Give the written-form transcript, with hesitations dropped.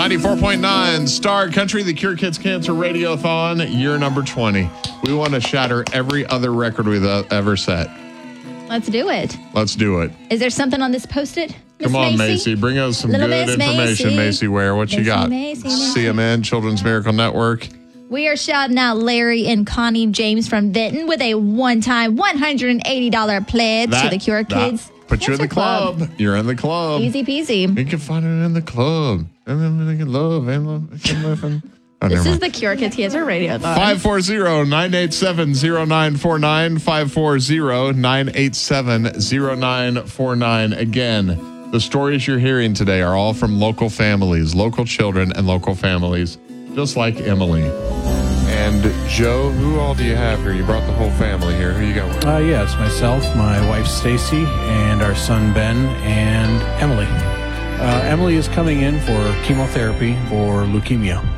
94.9 Star Country, the Cure Kids Cancer Radiothon, year number 20. We want to shatter every other record we've ever set. Let's do it. Let's do it. Is there something on this Post-it? Come on, Macy. Bring us some good information, Macy Ware. What you got? CMN, Children's Miracle Network. We are shouting out Larry and Connie James from Vinton with a one-time $180 pledge to the Cure Kids. Put you in the club. You're in the club. Easy peasy. You can find it in the club. This is the Cure Kids Cancer Radiothon. 540-987-0949. 540-987-0949. Again, the stories you're hearing today are all from local families, local children, and local families, just like Emily. And Joe, who all do you have here? You brought the whole family here. Who you got with you? Yeah, it's myself, my wife Stacy, and our son Ben, and Emily. Emily is coming in for chemotherapy for leukemia.